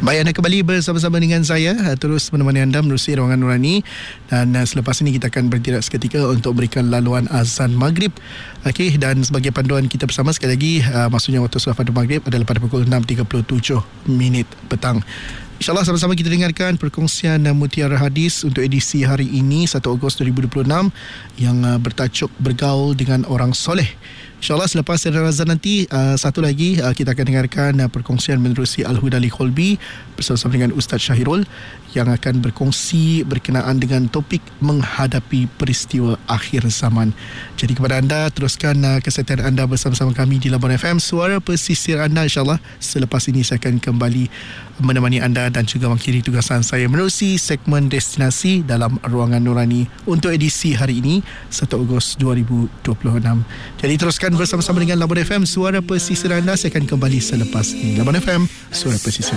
Baik, anda kembali bersama-sama dengan saya, terus menemani anda menerusi Ruangan Nurani. Dan selepas ini kita akan berhenti seketika untuk berikan laluan azan maghrib. Okey, dan sebagai panduan kita bersama sekali lagi, maksudnya waktu solat fardu maghrib adalah pada pukul 6.37 petang. InsyaAllah sama-sama kita dengarkan perkongsian Mutiara Hadis untuk edisi hari ini 1 Ogos 2026 yang bertajuk Bergaul dengan Orang Soleh. InsyaAllah selepas azan nanti, satu lagi kita akan dengarkan perkongsian menerusi Al-Hudali Kholbi bersama dengan Ustaz Syahirul yang akan berkongsi berkenaan dengan topik menghadapi peristiwa akhir zaman. Jadi kepada anda, teruskan kesetiaan anda bersama-sama kami di Labuan FM, suara pesisir anda. InsyaAllah selepas ini saya akan kembali menemani anda dan juga mengakhiri tugasan saya menerusi segmen destinasi dalam Ruangan Nurani untuk edisi hari ini 1 Ogos 2026. Jadi teruskan bersama-sama dengan Labuan FM, suara pesisir anda. Saya akan kembali selepas ini. Labuan FM, suara pesisir.